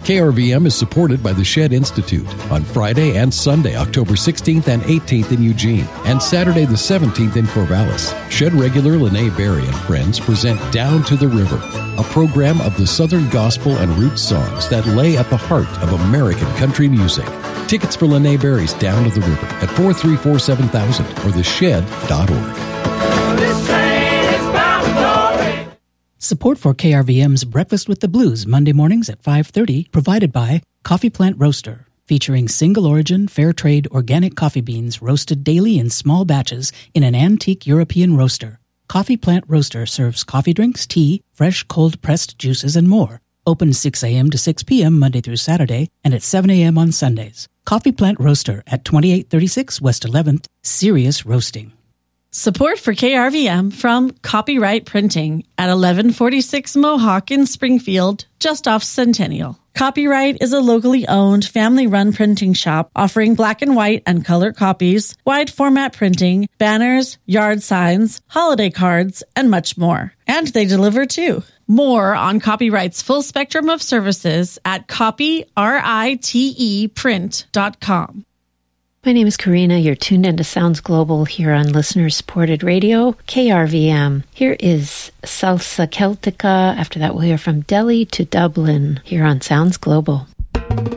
KRVM is supported by the Shed Institute on Friday and Sunday, October 16th and 18th in Eugene, and Saturday the 17th in Corvallis. Shed regular Lene Berry and friends present Down to the River, a program of the Southern gospel and roots songs that lay at the heart of American country music. Tickets for Lene Berry's Down to the River at 434-7000 or theshed.org. Support for KRVM's Breakfast with the Blues Monday mornings at 5:30 provided by Coffee Plant Roaster, featuring single-origin, fair-trade, organic coffee beans roasted daily in small batches in an antique European roaster. Coffee Plant Roaster serves coffee drinks, tea, fresh cold-pressed juices, and more. Open 6 a.m. to 6 p.m. Monday through Saturday and at 7 a.m. on Sundays. Coffee Plant Roaster at 2836 West 11th, Serious Roasting. Support for KRVM from Copyright Printing at 1146 Mohawk in Springfield, just off Centennial. Copyright is a locally owned, family-run printing shop offering black and white and color copies, wide-format printing, banners, yard signs, holiday cards, and much more. And they deliver, too. More on Copyright's full spectrum of services at copyriteprint.com. My name is Karina. You're tuned into Sounds Global here on listener-supported radio, KRVM. Here is Salsa Celtica. After that, we'll hear from Delhi to Dublin here on Sounds Global.